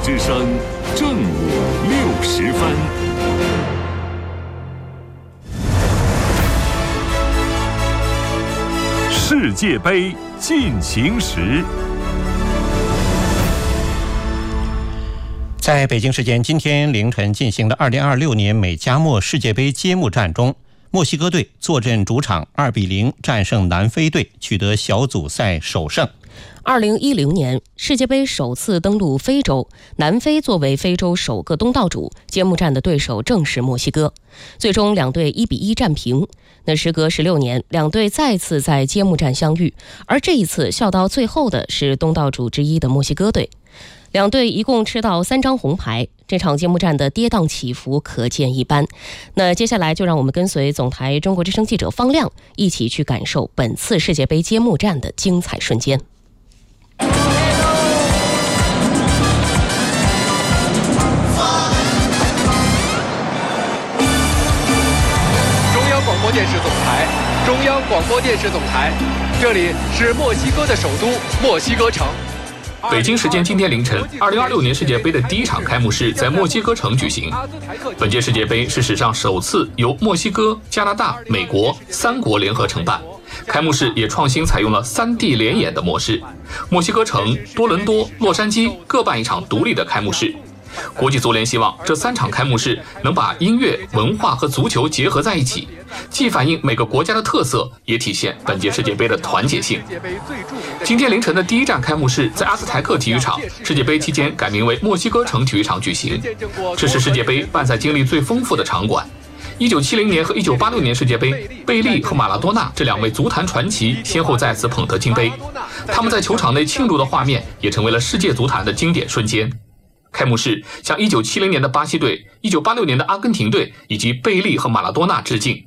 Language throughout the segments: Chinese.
之声正午60分。世界杯进行时。 在北京时间今天凌晨进行的2026年美加墨世界杯揭幕战中，墨西哥队坐镇主场2-0战胜南非队，取得小组赛首胜。 2010年世界杯首次登陆非洲，南非作为非洲首个东道主，揭幕战的对手正是墨西哥。最终两队1-1战平。那时隔16年，两队再次在揭幕战相遇，而这一次笑到最后的是东道主之一的墨西哥队。两队一共吃到3张红牌，这场揭幕战的跌宕起伏可见一斑。那接下来就让我们跟随总台中国之声记者方亮，一起去感受本次世界杯揭幕战的精彩瞬间。 中央广播电视总台，中央广播电视总台，这里是墨西哥的首都墨西哥城。 北京时间今天凌晨，2026年世界杯的第一场开幕式在墨西哥城举行。本届世界杯是史上首次由墨西哥、加拿大、美国3国联合承办。开幕式也创新采用了3D 联演的模式，墨西哥城、多伦多、洛杉矶各办一场独立的开幕式。国际足联希望这3场开幕式能把音乐、文化和足球结合在一起，既反映每个国家的特色，也体现本届世界杯的团结性。今天凌晨的第一站开幕式在阿斯台克体育场，世界杯期间改名为墨西哥城体育场举行。这是世界杯办赛经历最丰富的场馆。1970年和1986年世界杯，贝利和马拉多纳这2位足坛传奇先后在此捧得金杯，他们在球场内庆祝的画面也成为了世界足坛的经典瞬间。开幕式向1970年的巴西队、1986年的阿根廷队以及贝利和马拉多纳致敬。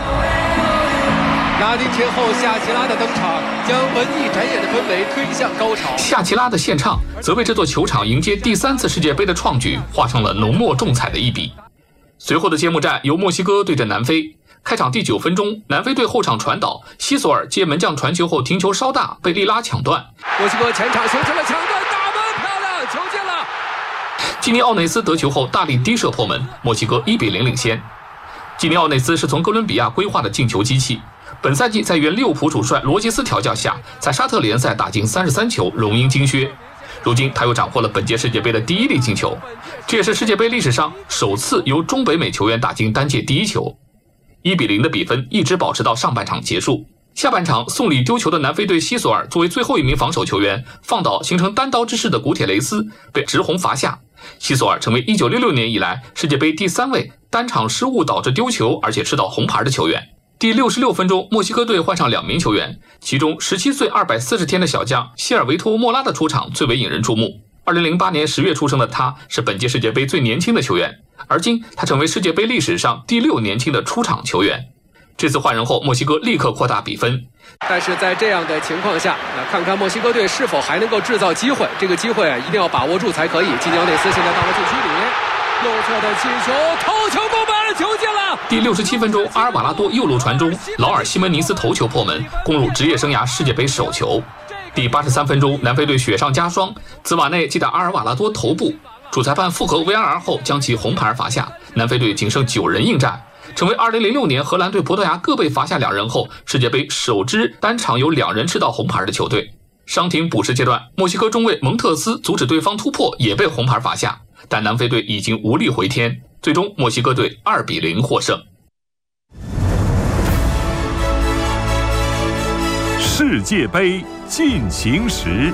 拉丁天后夏奇拉的登场，将文艺展演的氛围推向高潮。 夏奇拉的献唱则为这座球场迎接第3次世界杯的创举画上了浓墨重彩的一笔。随后的揭幕战由墨西哥对阵南非。开场第9分钟，南非队后场传导，西索尔接门将传球后停球稍大，被利拉抢断。 墨西哥前场形成了抢断，大门漂亮，球进了。 基尼奥内斯得球后大力低射破门，墨西哥1-0领先。基尼奥内斯是从哥伦比亚归化的进球机器，本赛季在原利物浦主帅罗杰斯调教下，在沙特联赛打进33球，荣膺金靴。如今他又斩获了本届世界杯的第1粒进球，这也是世界杯历史上首次由中北美球员打进单届第1球。1-0的比分一直保持到上半场结束。下半场送礼丢球的南非队西索尔作为最后一名防守球员，放倒形成单刀之势的古铁雷斯，被直红罚下。西索尔成为1966年以来世界杯第3位单场失误导致丢球而且吃到红牌的球员。第66分钟，墨西哥队换上2名球员，其中17岁240天的小将希尔维托·莫拉的出场最为引人注目。2008年10月出生的他是本届世界杯最年轻的球员，而今他成为世界杯历史上第6年轻的出场球员。这次换人后，墨西哥立刻扩大比分。 但是在这样的情况下，看看墨西哥队是否还能够制造机会，这个机会一定要把握住才可以。基尼奥内斯现在到了禁区里，右侧的进球，头球攻门，球进了。 第67分钟，阿尔瓦拉多右路传中，劳尔西门尼斯头球破门，攻入职业生涯世界杯首球。第83分钟，南非队雪上加霜，兹瓦内击打阿尔瓦拉多头部，主裁判复核 VAR 后将其红牌罚下，南非队仅剩9人应战，成为2006年荷兰对葡萄牙各被罚下2人后，世界杯首支单场有2人吃到红牌的球队。伤停补时阶段，墨西哥中卫蒙特斯阻止对方突破，也被红牌罚下，但南非队已经无力回天，最终墨西哥队2-0获胜。 世界杯进行时。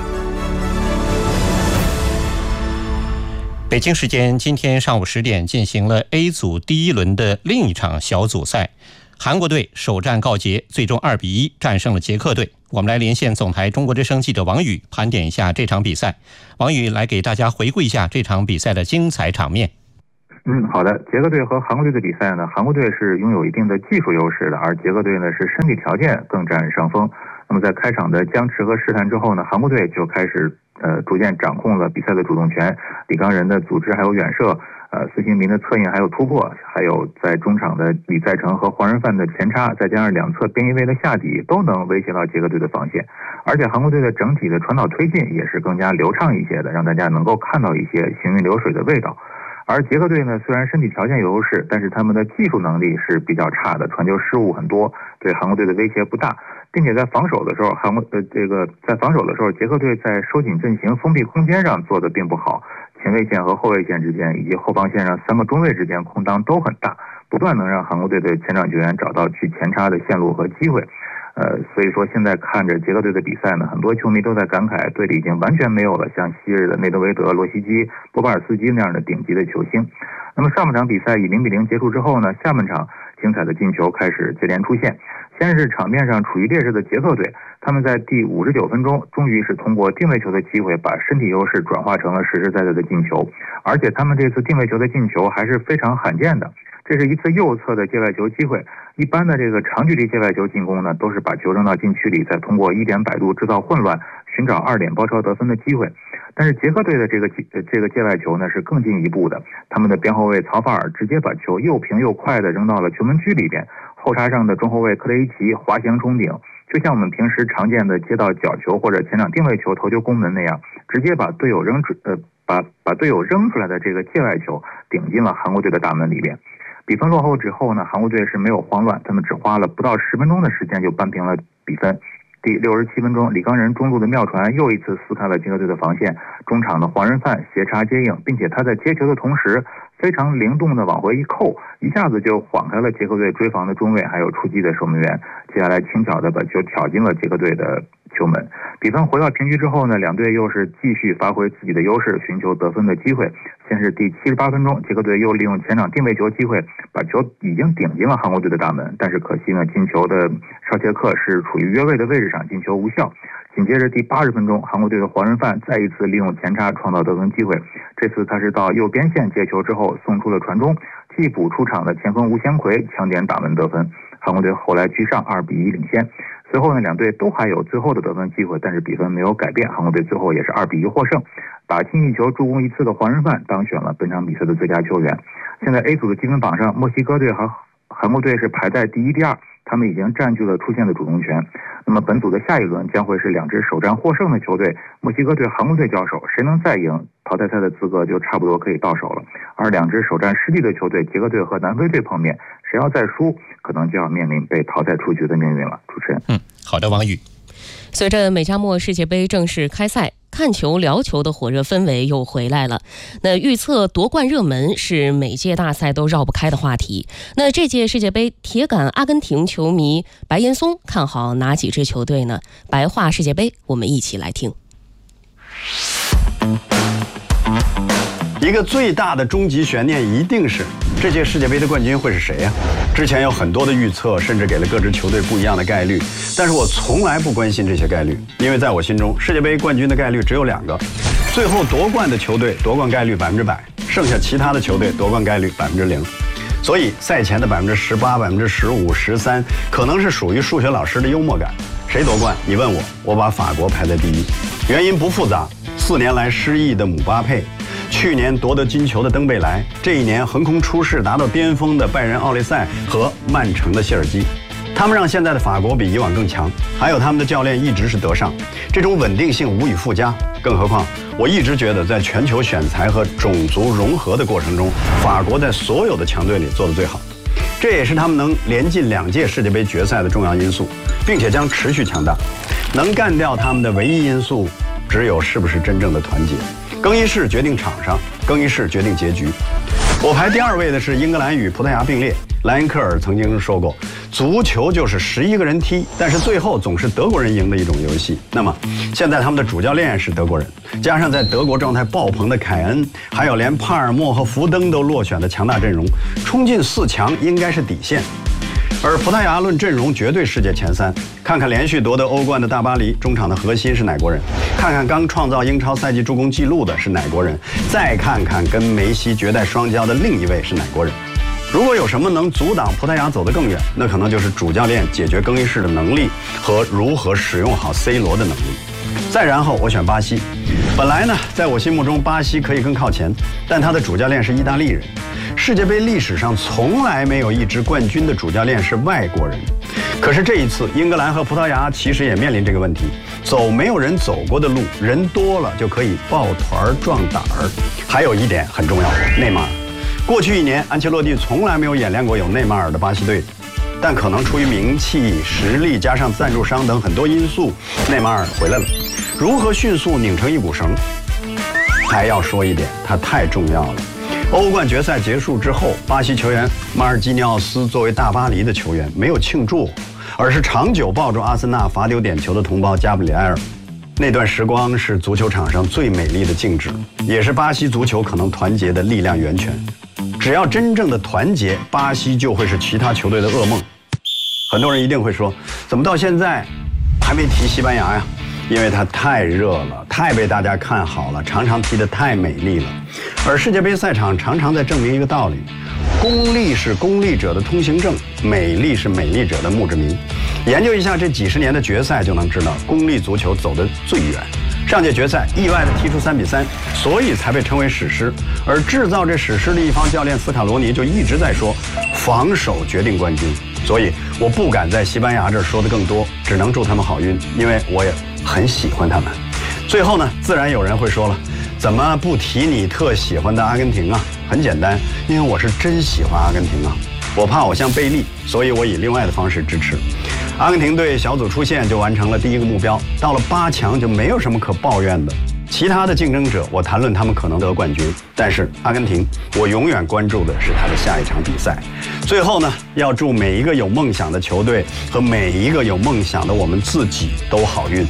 北京时间今天上午10点进行了 A 组第1轮的另一场小组赛，韩国队首战告捷，最终2-1战胜了捷克队。我们来连线总台中国之声记者王宇，盘点一下这场比赛。王宇来给大家回顾一下这场比赛的精彩场面。 好的。捷克队和韩国队的比赛呢，韩国队是拥有一定的技术优势的，而捷克队呢是身体条件更占上风。那么在开场的僵持和试探之后呢，韩国队就开始逐渐掌控了比赛的主动权，李康仁的组织还有远射孙兴民的策应还有突破，还有在中场的李在成和黄仁范的前插，再加上两侧边翼位的下底，都能威胁到捷克队的防线。而且韩国队的整体的传导推进也是更加流畅一些的，让大家能够看到一些行云流水的味道。而捷克队呢，虽然身体条件有优势，但是他们的技术能力是比较差的，传球失误很多，对韩国队的威胁不大，并且在防守的时候，在防守的时候，捷克队在收紧阵型、封闭空间上做的并不好，前卫线和后卫线之间以及后防线上3个中卫之间空当都很大，不断能让韩国队的前场球员找到去前插的线路和机会。所以说现在看着捷克队的比赛呢，很多球迷都在感慨，队里已经完全没有了像昔日的内德维德、罗西基、波巴尔斯基那样的顶级的球星。那么上半场比赛以0-0结束之后呢，下半场精彩的进球开始接连出现。先是场面上处于劣势的捷克队，他们在第59分钟终于是通过定位球的机会，把身体优势转化成了实实在在的进球，而且他们这次定位球的进球还是非常罕见的。这是一次右侧的界外球机会，一般的这个长距离界外球进攻呢，都是把球扔到禁区里，再通过1点摆渡制造混乱，寻找2点包抄得分的机会。但是捷克队的这个界外球呢是更进一步的，他们的边后卫曹法尔直接把球又平又快的扔到了球门区里边，后插上的中后卫克雷伊奇滑翔冲顶，就像我们平时常见的接到角球或者前场定位球头球攻门那样，直接把队友扔出来的这个界外球顶进了韩国队的大门里边。比分落后之后呢，韩国队是没有慌乱，他们只花了不到10分钟的时间就扳平了比分。第67分钟，李刚仁中路的妙传又一次撕开了捷克队的防线，中场的黄仁范斜插接应，并且他在接球的同时非常灵动的往回一扣，一下子就晃开了捷克队追防的中卫还有出击的守门员，接下来轻巧的把球挑进了捷克队的球门。比分回到平局之后呢，两队又是继续发挥自己的优势，寻求得分的机会。先是第78分钟，捷克队又利用前场定位球机会把球已经顶进了韩国队的大门，但是可惜呢，进球的绍切克是处于越位的位置上，进球无效。紧接着第80分钟，韩国队的黄仁范再一次利用前插创造得分机会，这次他是到右边线接球之后送出了传中，替补出场的前锋吴先奎抢点打门得分，韩国队后来居上2-1领先。随后呢，两队都还有最后的得分机会，但是比分没有改变，韩国队最后也是2-1获胜。打进一球助攻一次的黄仁范当选了本场比赛的最佳球员。现在 A 组的积分榜上，墨西哥队和韩国队是排在第1、第2，他们已经占据了出线的主动权。那么本组的下一轮将会是两支首战获胜的球队，墨西哥队、韩国队交手，谁能再赢，淘汰赛的资格就差不多可以到手了。而两支首战失利的球队，捷克队和南非队碰面，谁要再输，可能就要面临被淘汰出局的命运了。主持人， 好的，王宇。 随着美加墨世界杯正式开赛，看球聊球的火热氛围又回来了。那预测夺冠热门是每届大赛都绕不开的话题。那这届世界杯，铁杆阿根廷球迷白岩松看好哪几支球队呢？白话世界杯，我们一起来听。 一个最大的终极悬念一定是这届世界杯的冠军会是谁呀？之前有很多的预测，甚至给了各支球队不一样的概率，但是我从来不关心这些概率，因为在我心中，世界杯冠军的概率只有2个，最后夺冠的球队夺冠概率100%，剩下其他的球队夺冠概率0%。所以赛前的18%、15%、13%，可能是属于数学老师的幽默感。谁夺冠？你问我，我把法国排在第1，原因不复杂，4年来失意的姆巴佩，去年夺得金球的登贝莱，这一年横空出世达到巅峰的拜仁奥利塞和曼城的谢尔基，他们让现在的法国比以往更强，还有他们的教练一直是德尚，这种稳定性无以复加。更何况我一直觉得在全球选材和种族融合的过程中，法国在所有的强队里做得最好，这也是他们能连进2届世界杯决赛的重要因素，并且将持续强大。能干掉他们的唯一因素只有是不是真正的团结。更衣室决定场上，更衣室决定结局。我排第2位的是英格兰与葡萄牙并列。莱因克尔曾经说过，足球就是11个人踢，但是最后总是德国人赢的一种游戏。那么现在他们的主教练是德国人，加上在德国状态爆棚的凯恩，还有连帕尔默和福登都落选的强大阵容，冲进4强应该是底线。而葡萄牙论阵容绝对世界前3，看看连续夺得欧冠的大巴黎，中场的核心是哪国人？看看刚创造英超赛季助攻纪录的是哪国人？再看看跟梅西绝代双骄的另一位是哪国人？如果有什么能阻挡葡萄牙走得更远，那可能就是主教练解决更衣室的能力和如何使用好 C 罗的能力。 再然后我选巴西。本来呢，在我心目中巴西可以更靠前，但他的主教练是意大利人。世界杯历史上从来没有一支冠军的主教练是外国人。可是这一次，英格兰和葡萄牙其实也面临这个问题，走没有人走过的路，人多了就可以抱团壮胆儿。还有一点很重要，内马尔。过去1年，安切洛蒂从来没有演练过有内马尔的巴西队，但可能出于名气、实力加上赞助商等很多因素，内马尔回来了。如何迅速拧成一股绳？还要说一点，他太重要了。欧冠决赛结束之后，巴西球员马尔基尼奥斯作为大巴黎的球员没有庆祝，而是长久抱住阿森纳罚丢点球的同胞加布里埃尔。那段时光是足球场上最美丽的静止，也是巴西足球可能团结的力量源泉。只要真正的团结，巴西就会是其他球队的噩梦。很多人一定会说，怎么到现在还没提西班牙呀？因为它太热了，太被大家看好了，常常踢得太美丽了。而世界杯赛场常常在证明一个道理：功利是功利者的通行证，美丽是美丽者的墓志铭。研究一下这几十年的决赛，就能知道功利足球走得最远。上届决赛意外地踢出3比3，所以才被称为史诗。而制造这史诗的一方教练斯卡罗尼就一直在说，防守决定冠军。所以我不敢在西班牙这儿说的更多，只能祝他们好运，因为我也很喜欢他们。最后呢，自然有人会说了，怎么不提你特喜欢的阿根廷啊？很简单，因为我是真喜欢阿根廷啊。我怕我像贝利，所以我以另外的方式支持。阿根廷队小组出线就完成了第一个目标，到了8强就没有什么可抱怨的。其他的竞争者，我谈论他们可能得冠军，但是阿根廷，我永远关注的是他的下一场比赛。最后呢，要祝每一个有梦想的球队和每一个有梦想的我们自己都好运。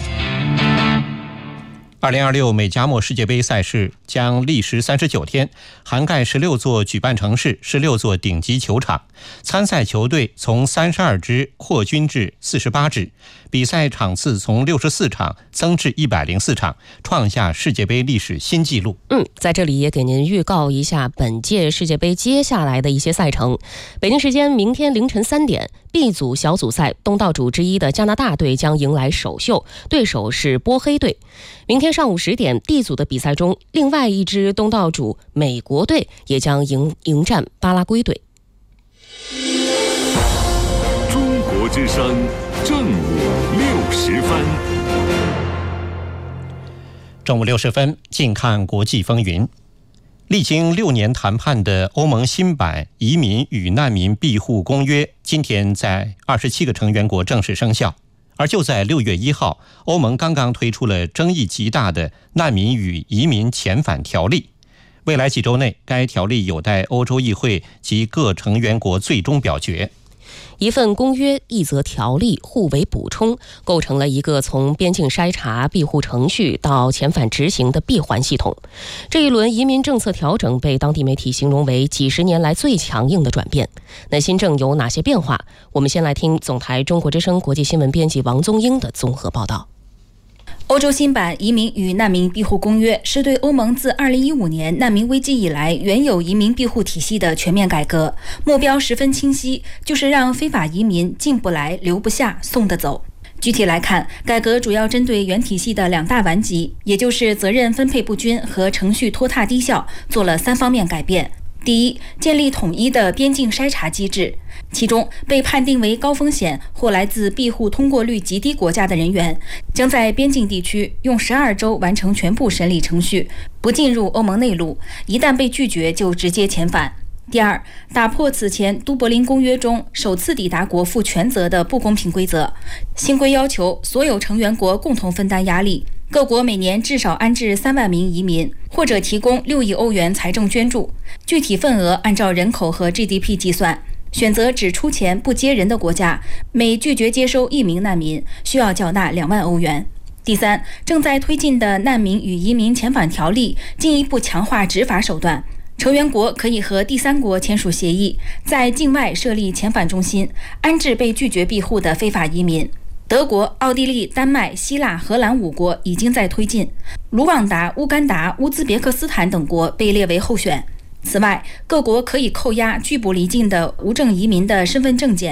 2026美加墨世界杯赛事将历时39天，涵盖16座举办城市、16座顶级球场。参赛球队从32支扩军至48支，比赛场次从64场增至104场，创下世界杯历史新纪录。 在这里也给您预告一下本届世界杯接下来的一些赛程。北京时间明天凌晨3点，B 组小组赛东道主之一的加拿大队将迎来首秀，对手是波黑队。明天上午10点 D 组的比赛中，另外一支东道主美国队也将迎战巴拉圭队。 中国之声正午60分。 正午60分，近看国际风云。历经6年谈判的欧盟新版移民与难民庇护公约，今天在27个成员国正式生效。而就在6月1号，欧盟刚刚推出了争议极大的难民与移民遣返条例。未来几周内，该条例有待欧洲议会及各成员国最终表决。 一份公约，一则条例互为补充，构成了一个从边境筛查、庇护程序到遣返执行的闭环系统。这一轮移民政策调整被当地媒体形容为几十年来最强硬的转变。那新政有哪些变化？我们先来听总台中国之声国际新闻编辑王宗英的综合报道。 欧洲新版移民与难民庇护公约是对欧盟自2015年难民危机以来原有移民庇护体系的全面改革，目标十分清晰，就是让非法移民进不来、留不下、送得走。具体来看，改革主要针对原体系的2大顽疾，也就是责任分配不均和程序拖沓低效，做了3方面改变。第一，建立统一的边境筛查机制，其中被判定为高风险或来自庇护通过率极低国家的人员，将在边境地区用12周完成全部审理程序，不进入欧盟内陆，一旦被拒绝就直接遣返。第二，打破此前都柏林公约中首次抵达国负全责的不公平规则。新规要求所有成员国共同分担压力，各国每年至少安置3万名移民，或者提供6亿欧元财政捐助，具体份额按照人口和 GDP 计算。选择只出钱不接人的国家，每拒绝接收1名难民，需要缴纳2万欧元。第三，正在推进的难民与移民遣返条例进一步强化执法手段。成员国可以和第三国签署协议，在境外设立遣返中心，安置被拒绝庇护的非法移民。德国、奥地利、丹麦、希腊、荷兰5国已经在推进，卢旺达、乌干达、乌兹别克斯坦等国被列为候选。此外，各国可以扣押拒不离境的无证移民的身份证件。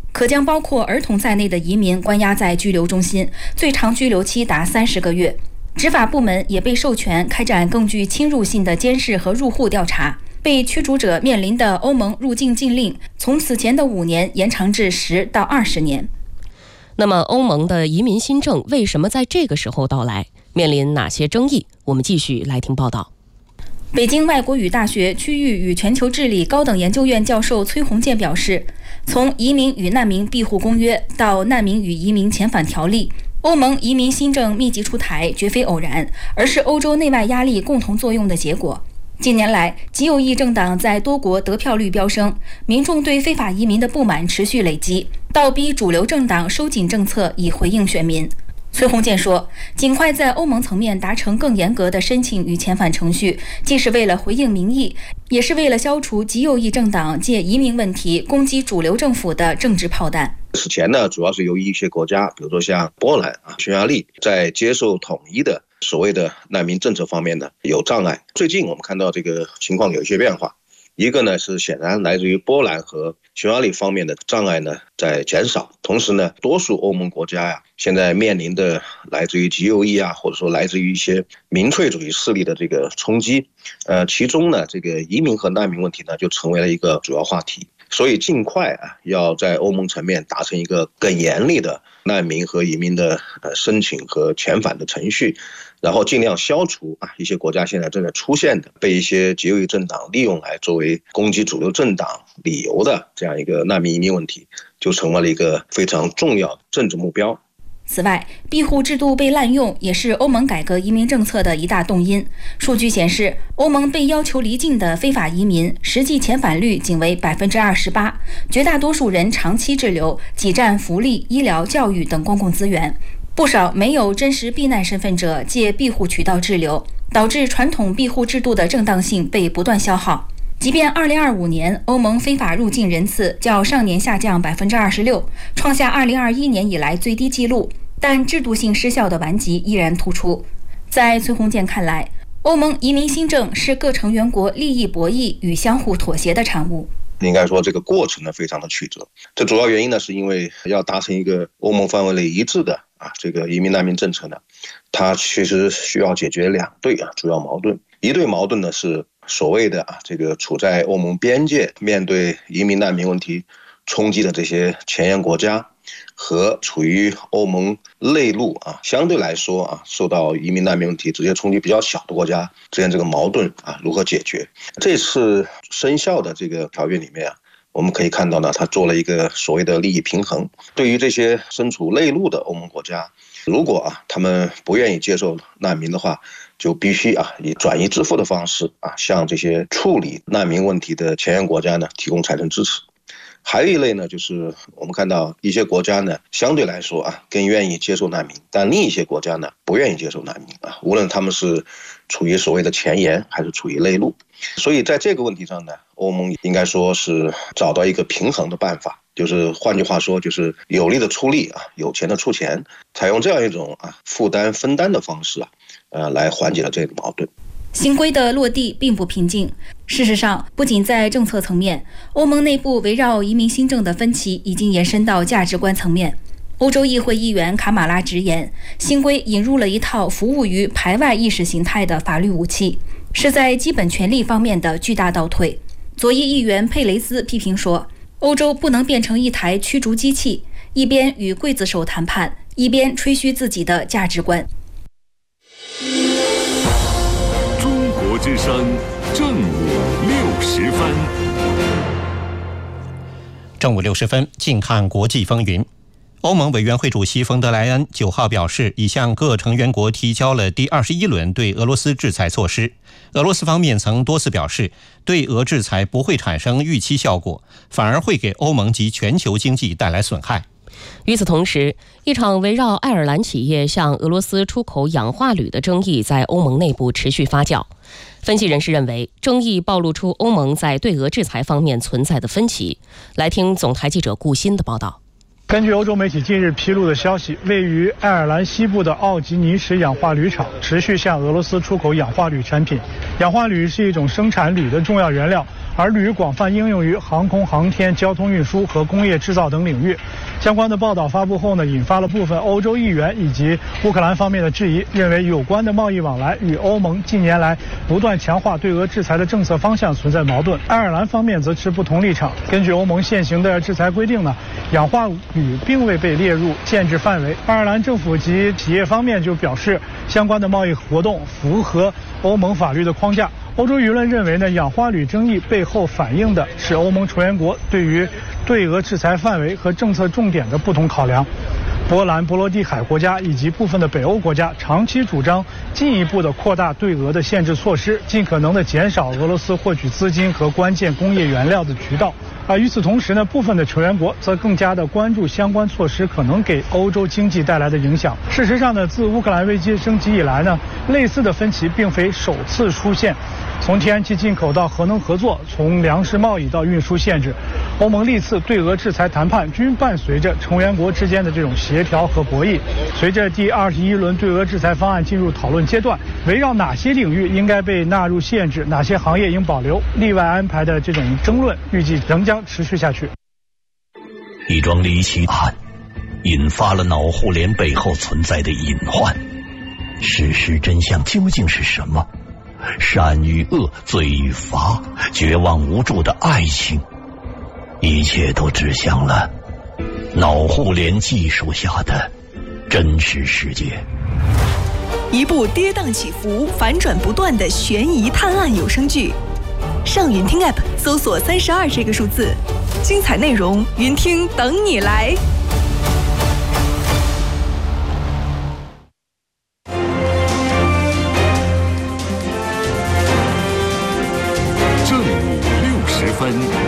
可将包括儿童在内的移民关押在拘留中心，最长拘留期达30个月。执法部门也被授权开展更具侵入性的监视和入户调查。被驱逐者面临的欧盟入境禁令，从此前的5年延长至10到20年。 那么，欧盟的移民新政为什么在这个时候到来？面临哪些争议？我们继续来听报道。 北京外国语大学区域与全球治理高等研究院教授崔洪建表示，从《移民与难民庇护公约》到《难民与移民遣返条例》，欧盟移民新政密集出台绝非偶然，而是欧洲内外压力共同作用的结果。近年来，极右翼政党在多国得票率飙升，民众对非法移民的不满持续累积，倒逼主流政党收紧政策以回应选民。崔洪建说，尽快在欧盟层面达成更严格的申请与遣返程序，既是为了回应民意，也是为了消除极右翼政党借移民问题攻击主流政府的政治炮弹。 此前呢，主要是由于一些国家，比如说像波兰、匈牙利，在接受统一的所谓的难民政策方面呢有障碍。最近我们看到这个情况有一些变化，一个呢是显然来自于波兰和匈牙利方面的障碍呢在减少，同时呢，多数欧盟国家现在面临的来自于极右翼或者说来自于一些民粹主义势力的这个冲击，其中呢，这个移民和难民问题呢就成为了一个主要话题。所以尽快要在欧盟层面达成一个更严厉的难民和移民的申请和遣返的程序，然后尽量消除一些国家现在正在出现的被一些极右翼政党利用来作为攻击主流政党理由的这样一个难民移民问题，就成为了一个非常重要的政治目标。 此外，庇护制度被滥用也是欧盟改革移民政策的一大动因。数据显示，欧盟被要求离境的非法移民实际遣返率仅为28%，绝大多数人长期滞留，挤占福利、医疗、教育等公共资源。不少没有真实避难身份者借庇护渠道滞留，导致传统庇护制度的正当性被不断消耗。即便2025年欧盟非法入境人次较上年下降26%，创下2021年以来最低纪录，但制度性失效的顽疾依然突出。在崔洪建看来，欧盟移民新政是各成员国利益博弈与相互妥协的产物。 应该说这个过程呢非常的曲折，这主要原因呢是因为要达成一个欧盟范围内一致的这个移民难民政策呢，它其实需要解决2对主要矛盾。一对矛盾呢是所谓的这个处在欧盟边界面对移民难民问题冲击的这些前沿国家，和处于欧盟内陆相对来说受到移民难民问题直接冲击比较小的国家之间这个矛盾如何解决。这次生效的这个条约里面我们可以看到呢，它做了一个所谓的利益平衡。对于这些身处内陆的欧盟国家，如果他们不愿意接受难民的话，就必须以转移支付的方式向这些处理难民问题的前沿国家呢提供财政支持。还有一类呢，就是我们看到一些国家呢相对来说更愿意接受难民，但另一些国家呢不愿意接受难民无论他们是处于所谓的前沿还是处于内陆。所以在这个问题上呢，欧盟应该说是找到一个平衡的办法，就是换句话说，就是有力的出力有钱的出钱，采用这样一种负担分担的方式来缓解了这个矛盾。 新规的落地并不平静。事实上，不仅在政策层面，欧盟内部围绕移民新政的分歧已经延伸到价值观层面。欧洲议会议员卡马拉直言，新规引入了一套服务于排外意识形态的法律武器，是在基本权利方面的巨大倒退。左翼议员佩雷斯批评说，欧洲不能变成一台驱逐机器，一边与刽子手谈判，一边吹嘘自己的价值观。 中国之声正午60分。 正午60分，近看国际风云。欧盟委员会主席冯德莱恩9号表示，已向各成员国提交了第21轮对俄罗斯制裁措施。俄罗斯方面曾多次表示，对俄制裁不会产生预期效果，反而会给欧盟及全球经济带来损害。 与此同时，一场围绕爱尔兰企业向俄罗斯出口氧化铝的争议在欧盟内部持续发酵。分析人士认为，争议暴露出欧盟在对俄制裁方面存在的分歧。来听总台记者顾鑫的报道。 根据欧洲媒体近日披露的消息，位于爱尔兰西部的奥吉尼什氧化铝厂持续向俄罗斯出口氧化铝产品。氧化铝是一种生产铝的重要原料，而铝广泛应用于航空航天、交通运输和工业制造等领域。相关的报道发布后呢，引发了部分欧洲议员以及乌克兰方面的质疑，认为有关的贸易往来与欧盟近年来不断强化对俄制裁的政策方向存在矛盾。爱尔兰方面则持不同立场。根据欧盟现行的制裁规定呢，氧化铝并未被列入限制范围。爱尔兰政府及企业方面就表示，相关的贸易活动符合欧盟法律的框架。欧洲舆论认为呢，氧化铝争议背后反映的是欧盟成员国对于对俄制裁范围和政策重点的不同考量。波兰、波罗的海国家以及部分的北欧国家长期主张进一步的扩大对俄的限制措施，尽可能的减少俄罗斯获取资金和关键工业原料的渠道。与此同时呢，部分的成员国则更加的关注相关措施可能给欧洲经济带来的影响。事实上呢，自乌克兰危机升级以来呢，类似的分歧并非首次出现。从天然气进口到核能合作，从粮食贸易到运输限制，欧盟历次对俄制裁谈判均伴随着成员国之间的这种协调和博弈。随着第21轮对俄制裁方案进入讨论阶段，围绕哪些领域应该被纳入限制，哪些行业应保留、例外安排的这种争论，预计仍将持续下去。 一桩离奇案引发了脑互联背后存在的隐患，事实真相究竟是什么？善与恶，罪与罚，绝望无助的爱情，一切都指向了脑互联技术下的真实世界。 一部跌宕起伏、反转不断的悬疑探案有声剧，上云听 App 搜索32这个数字，精彩内容云听等你来。 正午6时分。